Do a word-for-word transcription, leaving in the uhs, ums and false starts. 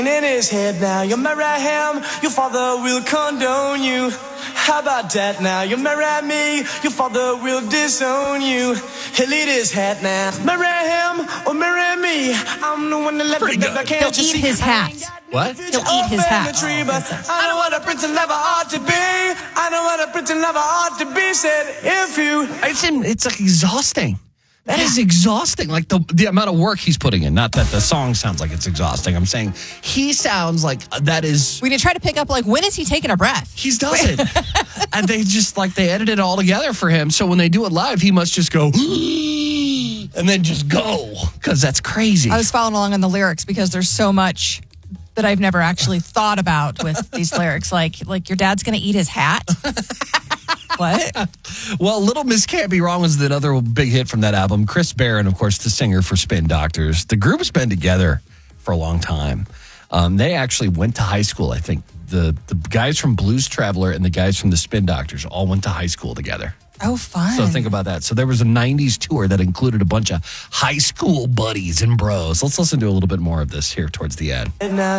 in his head now. You marry him, your father will condone you. How about that now? You marry me, your father will disown you. He'll eat his hat now. Marry him or marry me. I'm the one that let Pretty the good. can't He'll you eat see? his hat. What? He'll eat his hat. Tree, but I know what a prince and lover ought to be. I know what a prince and lover ought to be. Said if you. It's it's like exhausting. That is exhausting. Like the the amount of work he's putting in. Not that the song sounds like it's exhausting. I'm saying he sounds like that is. We need to try to pick up, like, when is he taking a breath? He doesn't. And they just like they edited it all together for him. So when they do it live, he must just go and then just go because that's crazy. I was following along on the lyrics because there's so much that I've never actually thought about with these lyrics. Like, like your dad's going to eat his hat. What? Well, Little Miss Can't Be Wrong was another big hit from that album. Chris Barron, of course, the singer for Spin Doctors. The group's been together for a long time. Um, they actually went to high school, I think. The, the guys from Blues Traveler and the guys from the Spin Doctors all went to high school together. Oh, fun. So think about that. So there was a nineties tour that included a bunch of high school buddies and bros. Let's listen to a little bit more of this here towards the end. Now